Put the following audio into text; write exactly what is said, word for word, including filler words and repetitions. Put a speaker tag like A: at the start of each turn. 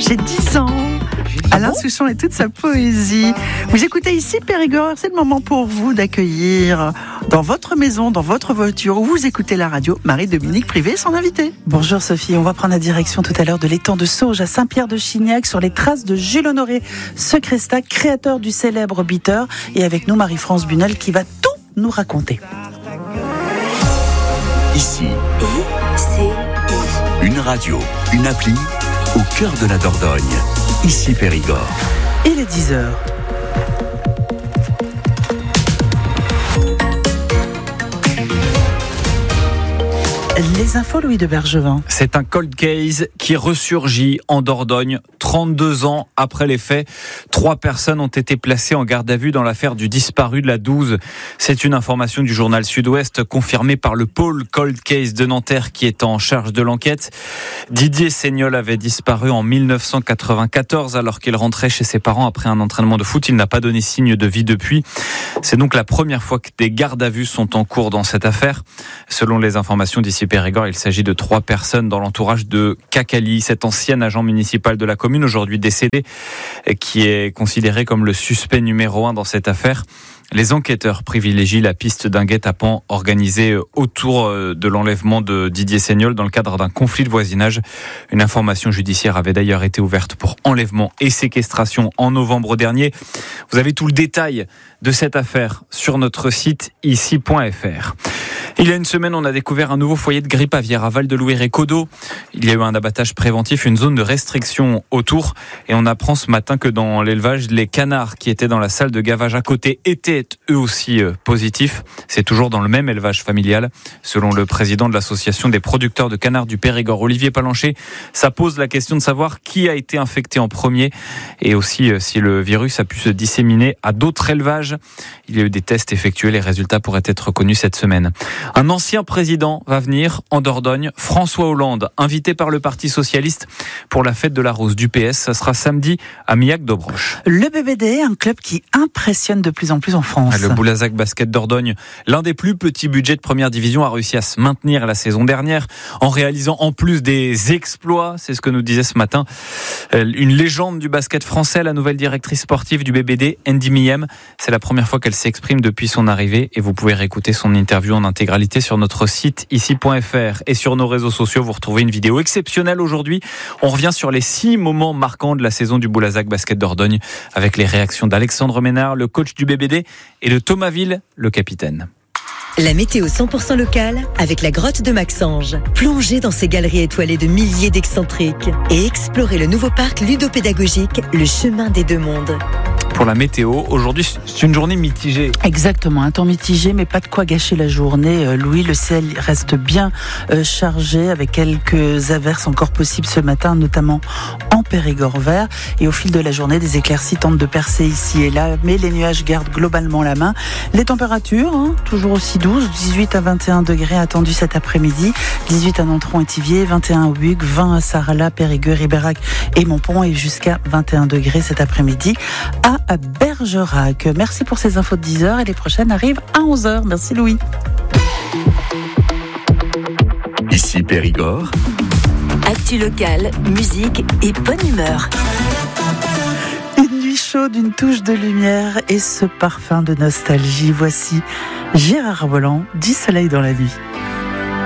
A: J'ai dix ans. Alain Souchon et toute sa poésie. Vous écoutez ici Périgord, c'est le moment pour vous d'accueillir dans votre maison, dans votre voiture où vous écoutez la radio, Marie-Dominique Privé, son invitée.
B: Bonjour Sophie, on va prendre la direction tout à l'heure de l'étang de Sauge à Saint-Pierre-de-Chignac sur les traces de Jules Honoré Secresta, créateur du célèbre Bitter. Et avec nous Marie-France Bunel qui va tout nous raconter.
C: Ici,
D: I C I.
C: Une radio, une appli au cœur de la Dordogne. Ici Périgord.
B: Il est dix heures. Les infos, Louis de Bergevin.
E: C'est un cold case qui ressurgit en Dordogne, trente-deux ans après les faits. Trois personnes ont été placées en garde à vue dans l'affaire du disparu de la douze. C'est une information du journal Sud-Ouest confirmée par le pôle cold case de Nanterre qui est en charge de l'enquête. Didier Seignol avait disparu en dix-neuf cent quatre-vingt-quatorze alors qu'il rentrait chez ses parents après un entraînement de foot. Il n'a pas donné signe de vie depuis. C'est donc la première fois que des gardes à vue sont en cours dans cette affaire. Selon les informations d'ici Périgord, il s'agit de trois personnes dans l'entourage de Kakali, cet ancien agent municipal de la commune, aujourd'hui décédé, qui est considéré comme le suspect numéro un dans cette affaire. Les enquêteurs privilégient la piste d'un guet-apens organisé autour de l'enlèvement de Didier Seignol dans le cadre d'un conflit de voisinage. Une information judiciaire avait d'ailleurs été ouverte pour enlèvement et séquestration en novembre dernier. Vous avez tout le détail de cette affaire sur notre site ici point f r. Il y a une semaine, on a découvert un nouveau foyer de grippe aviaire à Val-de-Louer et Codo. Il y a eu un abattage préventif, une zone de restriction autour. Et on apprend ce matin que dans l'élevage, les canards qui étaient dans la salle de gavage à côté étaient eux aussi positifs. C'est toujours dans le même élevage familial. Selon le président de l'association des producteurs de canards du Périgord, Olivier Palancher, ça pose la question de savoir qui a été infecté en premier et aussi si le virus a pu se disséminer à d'autres élevages. Il y a eu des tests effectués, les résultats pourraient être connus cette semaine. Un ancien président va venir en Dordogne, François Hollande, invité par le Parti Socialiste pour la fête de la Rose du P S. Ça sera samedi à Millac-d'Obroche.
B: Le B B D, un club qui impressionne de plus en plus en France.
E: Le Boulazac Basket Dordogne, l'un des plus petits budgets de première division, a réussi à se maintenir la saison dernière en réalisant en plus des exploits. C'est ce que nous disait ce matin une légende du basket français, la nouvelle directrice sportive du B B D, Andy Miem. C'est la première fois qu'elle s'exprime depuis son arrivée et vous pouvez réécouter son interview en intégralité sur notre site ici point f r et sur nos réseaux sociaux. Vous retrouvez une vidéo exceptionnelle aujourd'hui. On revient sur les six moments marquants de la saison du Boulazac Basket Dordogne avec les réactions d'Alexandre Ménard, le coach du B B D, et de Thomas Ville, le capitaine.
D: La météo cent pour cent locale avec la grotte de Maxange. Plongez dans ces galeries étoilées de milliers d'excentriques et explorez le nouveau parc ludopédagogique, le chemin des deux mondes.
E: Pour la météo, aujourd'hui c'est une journée mitigée.
B: Exactement, un temps mitigé mais pas de quoi gâcher la journée. Louis, le ciel reste bien chargé avec quelques averses encore possibles ce matin, notamment en Périgord vert. Et au fil de la journée, des éclaircies tentent de percer ici et là, mais les nuages gardent globalement la main. Les températures, hein, toujours aussi douces, dix-huit à vingt et un degrés attendus cet après-midi, dix-huit à Nontron et Thiviers, vingt et un à Hugues, vingt à Sarlat, Périgueux, Ribérac et Montpont et jusqu'à vingt et un degrés cet après-midi à à Bergerac. Merci pour ces infos de dix heures et les prochaines arrivent à onze heures. Merci Louis.
C: Ici Périgord.
D: Actu locale, musique et bonne humeur.
B: Une nuit chaude, une touche de lumière et ce parfum de nostalgie. Voici Gérard Rolland, dix soleils dans la nuit.